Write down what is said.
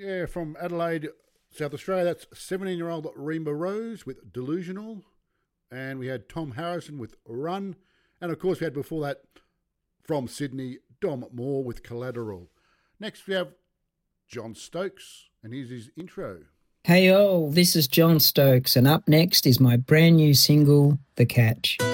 Yeah, from Adelaide, South Australia, that's 17-year-old Reemba Rose with Delusional. And we had Tom Harrison with Run. And of course, we had before that from Sydney, Dom Moore with Collateral. Next, we have John Stokes, and here's his intro. Hey, this is John Stokes, and up next is my brand new single, The Catch.